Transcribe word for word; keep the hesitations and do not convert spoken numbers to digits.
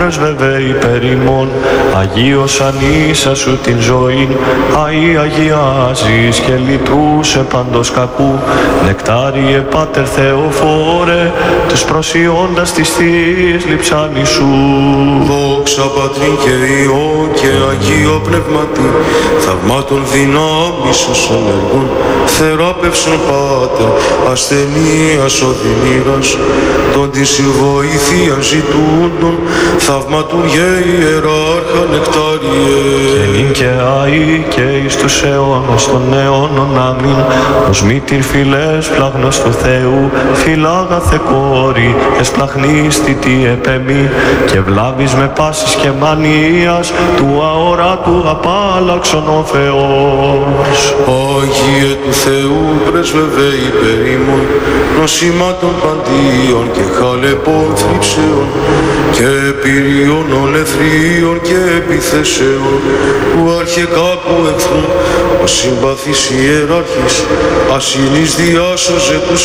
πρέσβευε υπέρ ημών, Αγίος ανήσα σου την ζωήν, αΐ αγιάζεις και λυτρούσε παντός κακού, νεκτάριε Πάτερ Θεοφόρε, τους προσιώντας της Θείας λειψάνη σου. Δόξα Πατρί και Υιό και Αγίο Πνεύματι, θαυμάτων δυνάμεις σου ενεργών, θεράπευσον Πάτερ, ασθενείας οδυνήρας, των της βοήθειας ζητούντων, θαυματουργέ ιεράρχα νεκτάριε. Και νυν και αΐ και εις τους αιώνας των αιώνων αμήν, ως μήτηρ φιλές πλάγνος του Θεού, φυλάγαθε κόρη, εσπλαχνίστη επεμή, και βλάβεις με πάσης και μανίας, του αόρατου απάλλαξον ο Θεός. Άγιε του Θεού πρέσβευε υπέρ ημών, νοσημάτων παντίων και χαλεπών θλίψεων, και πυριών ολεθρίων και επιθέσεων, που αρχεκάπου εχθρού, ο συμπαθής ιεράρχης, ασυνής διάσωζε τους